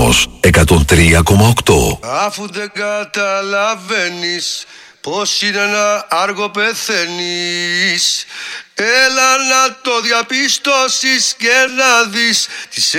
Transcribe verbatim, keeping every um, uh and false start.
Κοσμos εκατόν τρία κόμμα οκτώ. Αφού δεν καταλαβαίνεις πως είναι ένα άργο πεθαίνεις, έλα να το διαπιστώσεις και να δεις τις